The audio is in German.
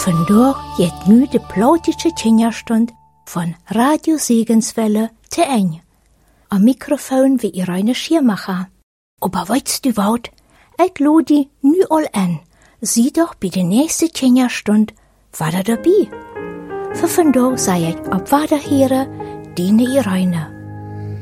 Vandaag jet nu de plautische Tjenjastund van Radio Segenswelle te Eng. Am Mikrofon wie Irene Schiermacher. Aber weißt du wat? Ich ludi nu all an. Sieh doch bei der nächsten Tjenjastund war dabei. Für vandaag sei ich ab Waderhere, Dine Irene.